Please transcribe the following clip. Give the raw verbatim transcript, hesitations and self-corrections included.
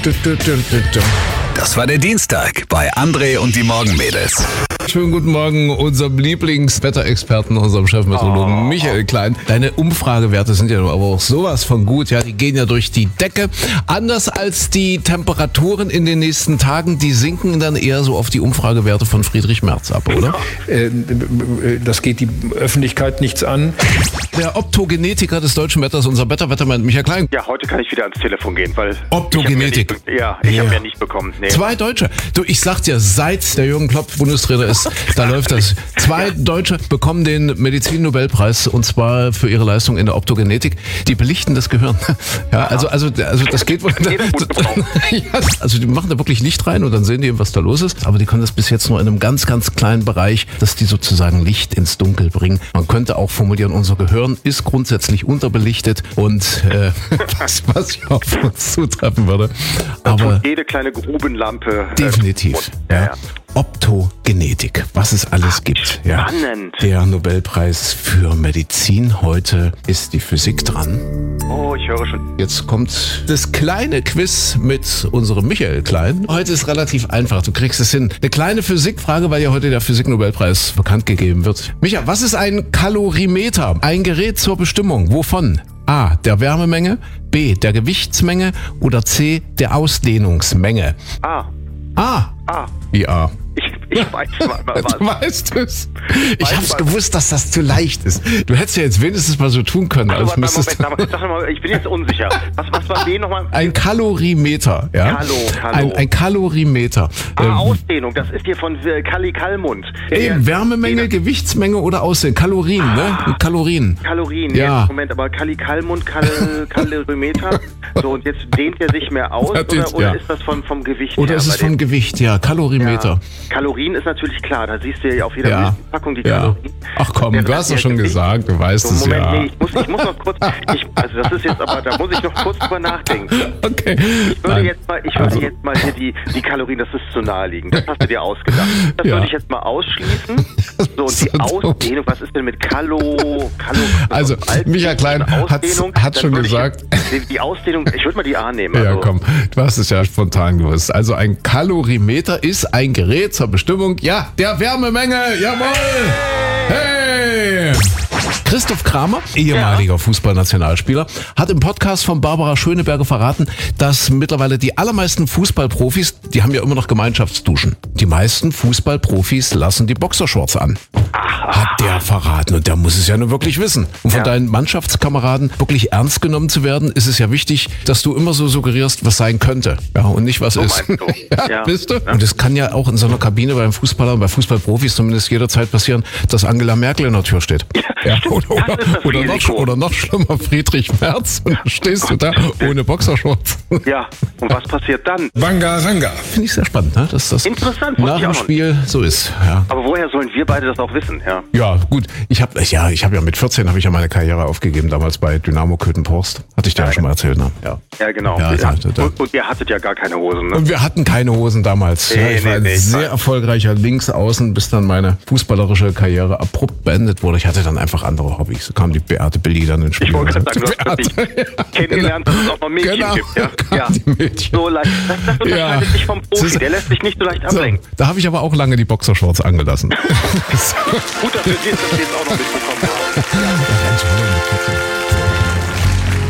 Das war der Dienstag bei André und die Morgenmädels. Schönen guten Morgen unserem Lieblingswetterexperten, unserem Chefmeteorologen oh. Michael Klein. Deine Umfragewerte sind ja aber auch sowas von gut. Ja, die gehen ja durch die Decke. Anders als die Temperaturen in den nächsten Tagen, die sinken dann eher so auf die Umfragewerte von Friedrich Merz ab, oder? Das geht die Öffentlichkeit nichts an. Der Optogenetiker des deutschen Wetters, unser Wetterwettermann Michael Klein. Ja, heute kann ich wieder ans Telefon gehen, weil... Optogenetik. Ich ja, ich ja. habe ja nicht bekommen. Nee. Zwei Deutsche. Du, ich sag dir, seit der Jürgen Klopp Bundestrainer ist, da läuft das. Zwei Deutsche bekommen den Medizin-Nobelpreis, und zwar für ihre Leistung in der Optogenetik. Die belichten das Gehirn. Ja, also, also, also das geht wohl. Ja, also die machen da wirklich Licht rein und dann sehen die, was da los ist. Aber die können das bis jetzt nur in einem ganz, ganz kleinen Bereich, dass die sozusagen Licht ins Dunkel bringen. Man könnte auch formulieren, unser Gehirn ist grundsätzlich unterbelichtet und äh, was, was ja auf uns zutreffen würde. Aber jede kleine Grubenlampe. Definitiv. Äh, ja. Ja. Optogenetik, was es alles gibt. Ja. Spannend. Der Nobelpreis für Medizin. Heute ist die Physik dran. Oh, ich höre schon. Jetzt kommt das kleine Quiz mit unserem Michael Klein. Heute ist relativ einfach, du kriegst es hin. Eine kleine Physikfrage, weil ja heute der Physik-Nobelpreis bekannt gegeben wird. Micha, was ist ein Kalorimeter? Ein Gerät zur Bestimmung. Wovon? A, der Wärmemenge, B, der Gewichtsmenge oder C, der Ausdehnungsmenge? A. A. A. Wie A? Ich, ich weiß mal was. Du weißt es. Ich Weiß hab's was. gewusst, dass das zu leicht ist. Du hättest ja jetzt wenigstens mal so tun können. Also, als warte, müsstest Moment, Moment, sag mal, ich bin jetzt unsicher. Was, was war B nochmal? ein Kalorimeter, ja? Kalo, Kalo. Ein, ein Kalorimeter. Ah, Ähm, Ausdehnung, das ist hier von äh, Kalli Kallmund. Eben, Wärmemenge, Gewichtsmenge oder Aussehen. Kalorien, Ah. ne? Kalorien. Kalorien, Ja. jetzt, Moment, aber Kalli Kallmund, Kal Kalorimeter. So, und jetzt dehnt er sich mehr aus, Das oder, ist- oder ja. ist das von, vom Gewicht Oder her? ist es bei vom dem- Gewicht, ja. Kalorimeter. Ja. Kalorien ist natürlich klar, da siehst du ja auf jeder Ja. Packung die Ja. Kalorien. Ach komm, Der du hast Rest doch schon der Gewicht. gesagt, du weißt So, es Moment, ja. nee, ich muss, ich muss noch kurz, ich, also das ist jetzt aber, da muss ich noch kurz drüber nachdenken. Okay. Ich würde Nein. jetzt mal, ich würde Also- jetzt mal hier die, die Kalorien, das ist zu naheliegend. Das hast du dir ausgedacht. Das Ja. würde ich jetzt mal ausschließen. So, und die So dumm. Ausdehnung, was ist denn mit Kalo, Kalo, Also, Alt- Michael Klein hat's- Ausdehnung? hat Dann schon würde ich gesagt. jetzt Die, die Ausdehnung, ich würde mal die A nehmen. Ja, Also, komm, du hast es ja spontan gewusst. Also ein Kalorimeter ist ein Gerät zur Bestimmung, ja, der Wärmemenge. Jawohl! Hey! Christoph Kramer, ehemaliger Fußballnationalspieler, hat im Podcast von Barbara Schöneberger verraten, dass mittlerweile die allermeisten Fußballprofis, die haben ja immer noch Gemeinschaftsduschen. Die meisten Fußballprofis lassen die Boxershorts an. Hat der verraten, und der muss es ja nur wirklich wissen. Um von Ja. deinen Mannschaftskameraden wirklich ernst genommen zu werden, ist es ja wichtig, dass du immer so suggerierst, was sein könnte, ja, und nicht was So ist. meinst du? ja, Ja. bist du? Ja. Und es kann ja auch in so einer Kabine beim Fußballer und bei Fußballprofis zumindest jederzeit passieren, dass Angela Merkel in der Tür steht. Ja, oder, oder, Das ist das oder, noch, Risiko. oder noch schlimmer, Friedrich Merz, und dann stehst du da ohne Boxershorts. Ja, und was passiert dann? Bangaranga. Finde ich sehr spannend, ne? dass das Interessant, wusste nach ich dem auch noch Spiel so ist. Ja. Aber woher sollen wir beide das auch wissen? Ja. Ja, gut. Ich habe ja, ich habe ja mit vierzehn habe ich ja meine Karriere aufgegeben, damals bei Dynamo Köthen-Porst. Hatte ich dir ja, Ja, schon mal erzählt, ne? Ja. Ja, genau. Ja, Ja, da- da- und, und ihr hattet ja gar keine Hosen, ne? Und wir hatten keine Hosen damals. Nee, ja, ich war nee, ein nee, ich sehr weiß. erfolgreicher Linksaußen, bis dann meine fußballerische Karriere abrupt beendet wurde. Ich hatte dann einfach andere Hobbys. So kam die Beate Billy dann ins Spiel. Ich wollte gerade sagen, du hast Die dich Beate. kennengelernt, dass es auch noch Mädchen Genau, gibt. Ja? kam Ja. die Mädchen. So leicht. Das, das unterscheidet Ja. sich vom Das Profi. ist- Der lässt sich nicht so leicht So, ablenken. da habe ich aber auch lange die Boxershorts angelassen. Gut, dass wir das jetzt auch noch mitbekommen haben. Ja, ganz toll, mit vierzehn.